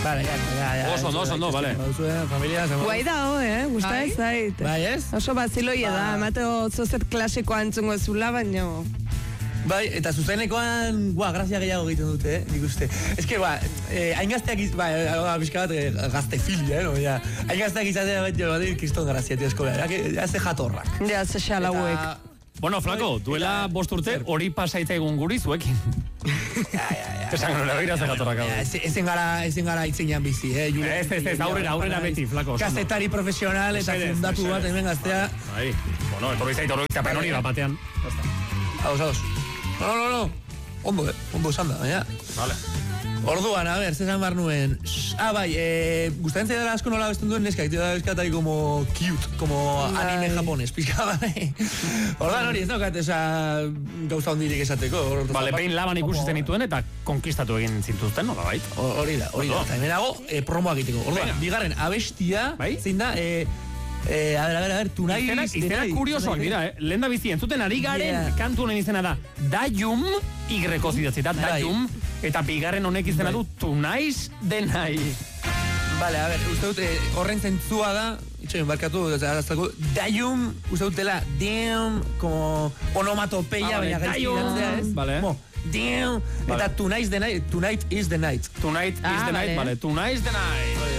Vale, ya. Oso, vale. Guai da, gusta ez zait. Bai, ez? Oso baziloia da, emateo zozet klasikoa entzungo ezula, baino... Bai, eta zuzenekoan, grazia gehiago egiten dute, nik uste. Ez que, hain gazteak, bizka bat gazte filia, no? Hain gazteak izatea bat, kriston grazia, tio, eskola. Ja, ze jatorrak. Ja, ze xalauek. Bueno, Flaco, duela 5 urte hori pasaita egun guri zuekin. Esan gero, begira ze jatorrak hau. Ezen gara itzenean bizi, Ez, aurrera beti, Flaco. Kazetari profesional eta fundatu bat hemen gaztea. Bai, bueno, etorri zait oroitzapen hori batean. Ados. No. Ondo esan da, baina. Vale. Orduan, a ver, zesan bar nuen. Bai, gustatzen zaidala asko nola besten duen neska, da eskatai como cute, como anime japones, pizka, bai. Orduan hori, ez daukat, gauza hondirik esateko. Vale, behin laban ikusisten dituen eta konkistatu egin zintuzten, nola bait? Hori da. Eta hemen dago, promoa egiteko. Orduan, bigarren, abestia, zein da, a ver, Tonight. Izena kuriosoak dira, lehen da bizi, entzuten ari garen kantu honen izena da Dayum, Y-ko zidatzi da, Dayum, eta bigarren honek izena du Tonight the Night. Vale, a ver, uste dut, horren zentzua da, itxoen barkatu, Dayum, uste dutela, damn, como onomatopeia, baina gaizki idatzea, ez? Vale. Damn, eta Tonight is the Night. Tonight is the Night, vale, Tonight is the Night.